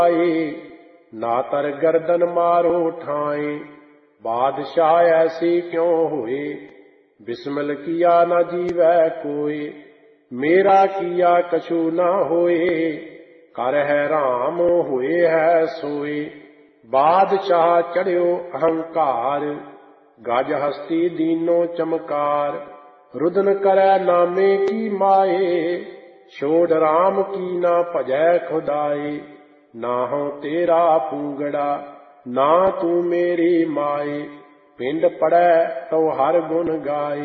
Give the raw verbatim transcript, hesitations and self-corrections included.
ना तर गर्दन मारो ठाए। बादशाह ऐसे क्यों हुए, बिस्मिल किया न जीवै कोई। मेरा किया कछु न होए, कर है राम हुए है सोए। बादशाह चढ़्यो अहंकार, गज हस्ती दीनो चमकार। रुदन करै नामे की माए, छोड़ राम की ना भजै खुदाए। ना हूँ तेरा पूंगड़ा, ना तू मेरी माए, पिंड पड़ै तो हर गुण गाए।